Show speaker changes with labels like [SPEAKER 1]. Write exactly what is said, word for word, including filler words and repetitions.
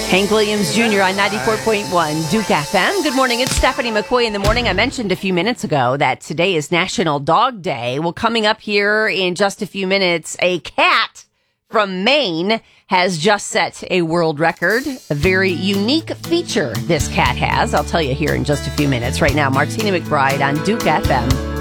[SPEAKER 1] Hank Williams Junior on ninety-four point one Duke F M. Good morning. It's Stephanie McCoy in the morning. I mentioned a few minutes ago that today is National Dog Day. Well, coming up here in just a few minutes, a cat from Maine has just set a world record. A very unique feature this cat has. I'll tell you here in just a few minutes. Right now, Martina McBride on Duke F M.